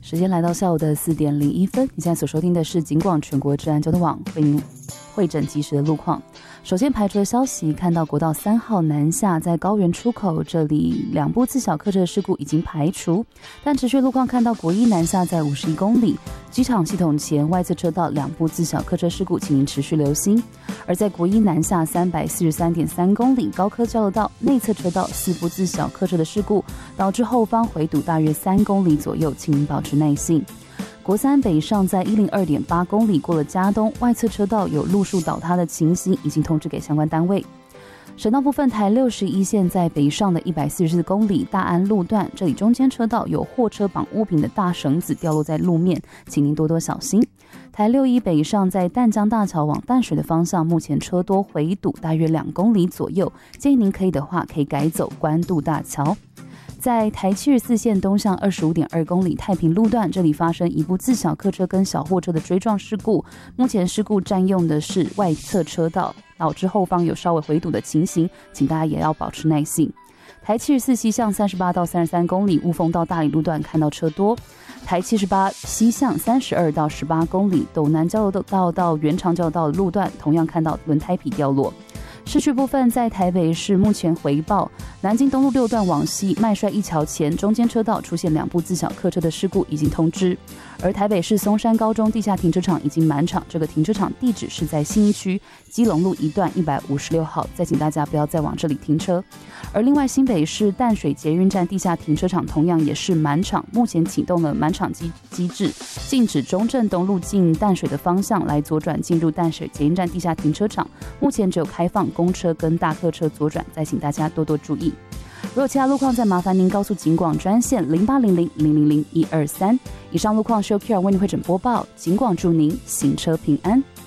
时间来到下午的4点01分，你现在所收听的是警广全国治安交通网为您汇整即时的路况。首先排除的消息，看到国道3号南下在高原出口这里2部自小客车的事故已经排除，但持续路况看到国一南下在51公里机场系统前外侧车道2部自小客车事故，请您持续留心。而在国一南下343.3公里高科交流道内侧车道4部自小客车的事故，导致后方回堵大约3公里左右，请您保持耐性。国3北上在102.8公里过了嘉东外侧车道有路树倒塌的情形，已经通知给相关单位。省道部分，台61线在北上的144公里大安路段，这里中间车道有货车绑物品的大绳子掉落在路面，请您多多小心。台61北上在淡江大桥往淡水的方向，目前车多回堵大约2公里左右，建议您可以的话可以改走关渡大桥。在台74线东向25.2公里太平路段，这里发生一部自小客车跟小货车的追撞事故，目前事故占用的是外侧车道，导致后方有稍微回堵的情形，请大家也要保持耐性。台74西向38到33公里雾峰到大理路段看到车多，台78西向32到18公里斗南交流道到原长交流道的路段同样看到轮胎皮掉落。市区部分，在台北市目前回报南京东路6段往西麦帅一桥前中间车道出现2部自小客车的事故，已经通知。而台北市松山高中地下停车场已经满场，这个停车场地址是在信义区基隆路1段156号，再请大家不要再往这里停车。而另外新北市淡水捷运站地下停车场同样也是满场，目前启动了满场机制，禁止中正东路进淡水的方向来左转进入淡水捷运站地下停车场，目前只有开放公车跟大客车左转，再请大家多多注意。如果其他路况，再麻烦您告诉警广专线0800-000-123。以上路况是由 Kira 为您汇整播报，警广祝您行车平安。